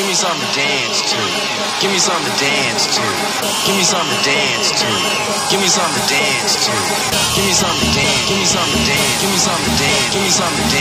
Give me something to dance to. Give me something to dance to. Give me something to dance to. Give me something to dance to. Give me something to dance. Give me something to dance. Give me something to dance. Give me something to dance.